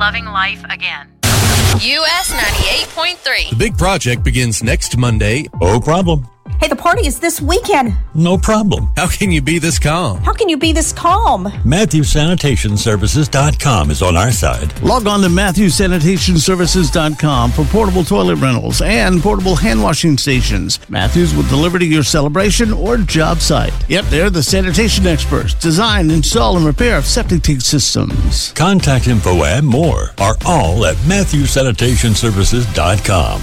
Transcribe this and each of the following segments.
loving life again. US 98.3. The big project begins next Monday. No problem. Hey, the party is this weekend. No problem. How can you be this calm? How can you be this calm? MatthewSanitationServices.com is on our side. Log on to MatthewSanitationServices.com for portable toilet rentals and portable hand washing stations. Matthews will deliver to your celebration or job site. Yep, they're the sanitation experts. Design, install, and repair of septic tank systems. Contact info and more are all at MatthewSanitationServices.com.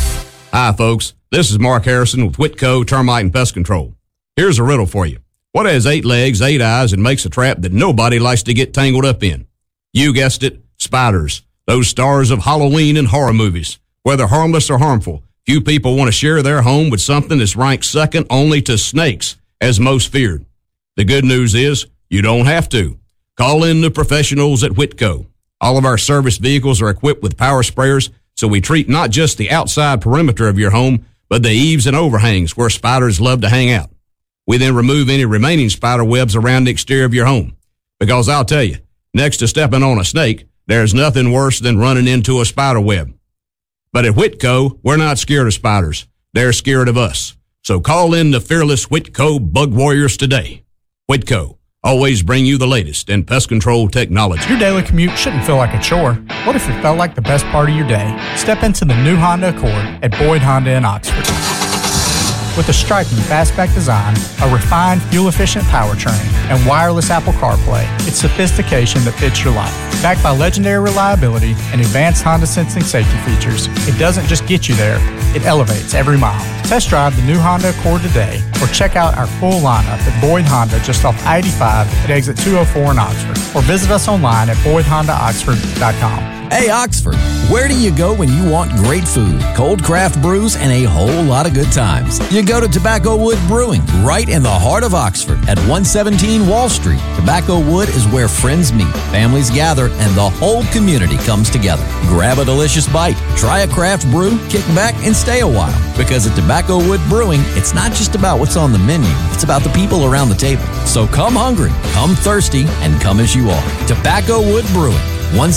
Hi, folks. This is Mark Harrison with Whitco Termite and Pest Control. Here's a riddle for you. What has 8 legs, 8 eyes, and makes a trap that nobody likes to get tangled up in? You guessed it, spiders. Those stars of Halloween and horror movies. Whether harmless or harmful, few people want to share their home with something that's ranked second only to snakes as most feared. The good news is you don't have to. Call in the professionals at Whitco. All of our service vehicles are equipped with power sprayers, so we treat not just the outside perimeter of your home, but the eaves and overhangs where spiders love to hang out. We then remove any remaining spider webs around the exterior of your home. Because I'll tell you, next to stepping on a snake, there's nothing worse than running into a spider web. But at Whitco, we're not scared of spiders. They're scared of us. So call in the fearless Whitco Bug Warriors today. Whitco, always bring you the latest in pest control technology. Your daily commute shouldn't feel like a chore. What if it felt like the best part of your day? Step into the new Honda Accord at Boyd Honda in Oxford. With a striking fastback design, a refined fuel-efficient powertrain, and wireless Apple CarPlay, it's sophistication that fits your life. Backed by legendary reliability and advanced Honda sensing safety features, it doesn't just get you there, it elevates every mile. Test drive the new Honda Accord today, or check out our full lineup at Boyd Honda just off I-85 at exit 204 in Oxford, or visit us online at BoydHondaOxford.com. Hey Oxford, where do you go when you want great food, cold craft brews, and a whole lot of good times? You go to Tobacco Wood Brewing, right in the heart of Oxford at 117 Wall Street. Tobacco Wood is where friends meet, families gather, and the whole community comes together. Grab a delicious bite, try a craft brew, kick back, and stay a while. Because at Tobacco Wood Brewing, it's not just about what's on the menu, it's about the people around the table. So come hungry, come thirsty, and come as you are. Tobacco Wood Brewing.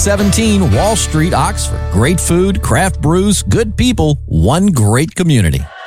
117 Wall Street, Oxford. Great food, craft brews, good people, one great community.